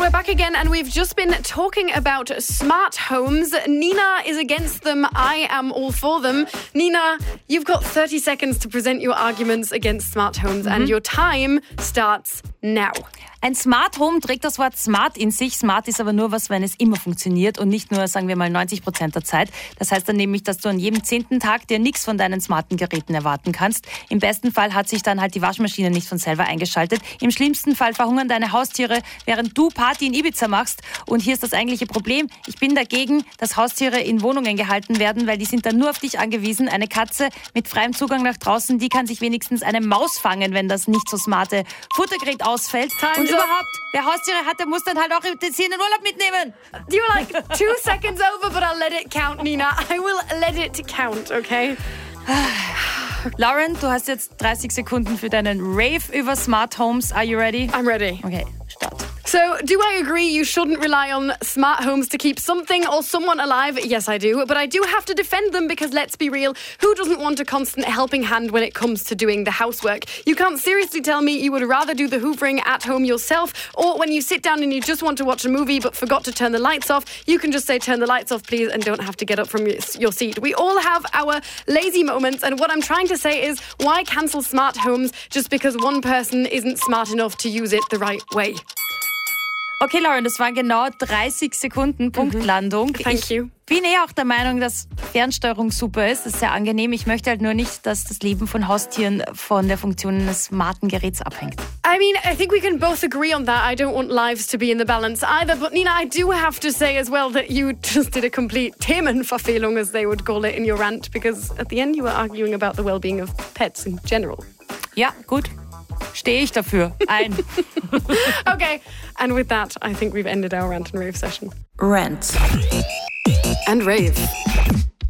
we're back again and we've just been talking about smart homes. Nina is against them. I am all for them. Nina, you've got 30 seconds to present your arguments against smart homes and your time starts now. Ein Smart Home trägt das Wort smart in sich. Smart ist aber nur was, wenn es immer funktioniert und nicht nur, sagen wir mal, 90% der Zeit. Das heißt dann nämlich, dass du an jedem 10. Tag dir nichts von deinen smarten Geräten erwarten kannst. Im besten Fall hat sich dann halt die Waschmaschine nicht von selber eingeschaltet. Im schlimmsten Fall verhungern deine Haustiere, während du Party in Ibiza machst. Und hier ist das eigentliche Problem. Ich bin dagegen, dass Haustiere in Wohnungen gehalten werden, weil die sind dann nur auf dich angewiesen. Eine Katze mit freiem Zugang nach draußen, die kann sich wenigstens eine Maus fangen, wenn das nicht so smarte Futtergerät ausfällt. Und überhaupt, wer Haustiere hat, der muss dann halt auch sie in den Urlaub mitnehmen. You're like 2 seconds over, but I'll let it count, Nina. I will let it count, okay? Lauren, du hast jetzt 30 Sekunden für deinen Rave über Smart Homes. Are you ready? I'm ready. Okay, start. So, do I agree you shouldn't rely on smart homes to keep something or someone alive? Yes, I do. But I do have to defend them because, let's be real, who doesn't want a constant helping hand when it comes to doing the housework? You can't seriously tell me you would rather do the hoovering at home yourself, or when you sit down and you just want to watch a movie but forgot to turn the lights off, you can just say, turn the lights off, please, and don't have to get up from your seat. We all have our lazy moments, and what I'm trying to say is, why cancel smart homes just because one person isn't smart enough to use it the right way? Okay, Lauren, das waren genau 30 Sekunden Punktlandung. Thank you. Ich bin auch der Meinung, dass Fernsteuerung super ist. Das ist sehr angenehm. Ich möchte halt nur nicht, dass das Leben von Haustieren von der Funktion eines smarten Geräts abhängt. I mean, I think we can both agree on that. I don't want lives to be in the balance either. But Nina, I do have to say as well that you just did a complete Themenverfehlung, as they would call it in your rant, because at the end you were arguing about the well-being of pets in general. Ja, gut. Stehe ich dafür. Ein. Okay, and with that, I think we've ended our rant and rave session. Rant and rave.